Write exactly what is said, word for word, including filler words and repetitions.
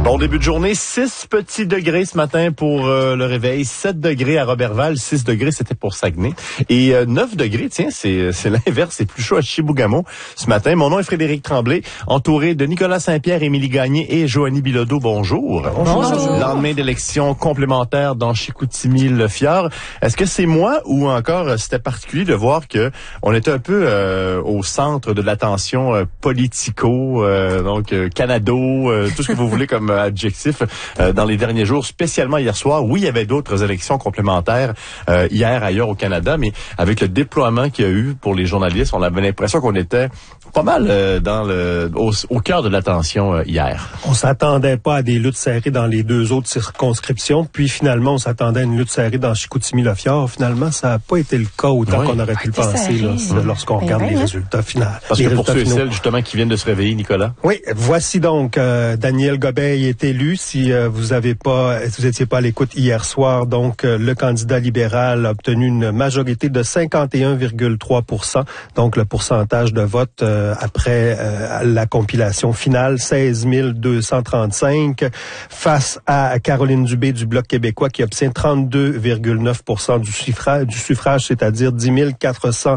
Bon début de journée, six petits degrés ce matin pour euh, le réveil, sept degrés à Robertval, six degrés c'était pour Saguenay et euh, neuf degrés, tiens, c'est c'est l'inverse, c'est plus chaud à Chibougamau ce matin. Mon nom est Frédéric Tremblay, entouré de Nicolas Saint-Pierre, Émilie Gagné et Joanie Bilodeau. Bonjour. Bonjour. Lendemain d'élection complémentaire dans Chicoutimi-Le-Fjord. Est-ce que c'est moi ou encore euh, c'était particulier de voir que on était un peu euh, au centre de l'attention euh, politico, euh, donc euh, canado, euh, tout ce que vous voulez comme adjectif euh, dans les derniers jours, spécialement hier soir. Oui, il y avait d'autres élections complémentaires euh, hier ailleurs au Canada, mais avec le déploiement qu'il y a eu pour les journalistes, on avait l'impression qu'on était pas mal euh, dans le au, au cœur de l'attention euh, hier. On s'attendait pas à des luttes serrées dans les deux autres circonscriptions, puis finalement on s'attendait à une lutte serrée dans Chicoutimi-Le-Fjord. Finalement, ça n'a pas été le cas autant oui. qu'on aurait pu le penser là, mmh. lorsqu'on ben regarde ben les hein. résultats finaux. Parce que pour ceux et celles justement qui viennent de se réveiller, Nicolas. Oui, voici donc euh, Daniel Gobeil est élu. Si euh, vous avez pas, si vous étiez pas à l'écoute hier soir, donc euh, le candidat libéral a obtenu une majorité de cinquante et un virgule trois pour cent. Donc le pourcentage de vote euh, après euh, la compilation finale, seize mille deux cent trente-cinq, face à Caroline Dubé du Bloc québécois qui obtient trente-deux virgule neuf pour cent du suffrage, du suffrage, c'est-à-dire dix mille quatre cents